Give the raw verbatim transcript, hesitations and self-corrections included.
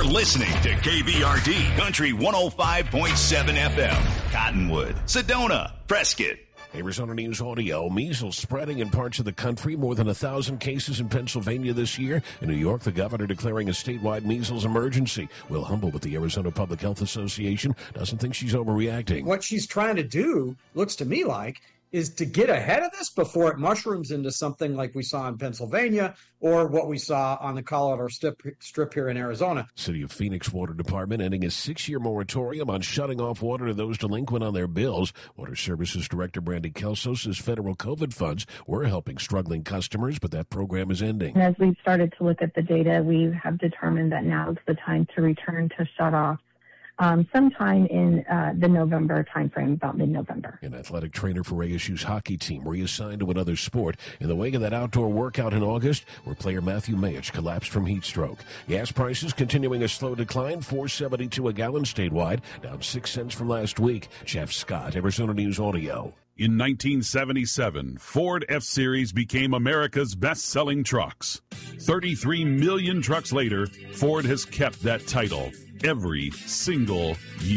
listening to K B R D Country one oh five point seven F M. Cottonwood, Sedona, Prescott. Arizona News Audio. Measles spreading in parts of the country. More than a thousand cases in Pennsylvania this year. In New York, the governor declaring a statewide measles emergency. Will Humble with the Arizona Public Health Association doesn't think she's overreacting. What she's trying to do, looks to me like, is to get ahead of this before it mushrooms into something like we saw in Pennsylvania or what we saw on the Colorado Strip, strip here in Arizona. City of Phoenix Water Department ending a six-year moratorium on shutting off water to those delinquent on their bills. Water Services Director Brandy Kelso says federal COVID funds were helping struggling customers, but that program is ending. As we've started to look at the data, we have determined that now is the time to return to shut-off. Um, sometime in uh, the November timeframe, about mid-November. An athletic trainer for A S U's hockey team reassigned to another sport in the wake of that outdoor workout in August where player Matthew Mayich collapsed from heat stroke. Gas prices continuing a slow decline, four seventy-two a gallon statewide, down six cents from last week. Jeff Scott, Arizona News Audio. In nineteen seventy-seven, Ford F-Series became America's best-selling trucks. thirty-three million trucks later, Ford has kept that title every single year.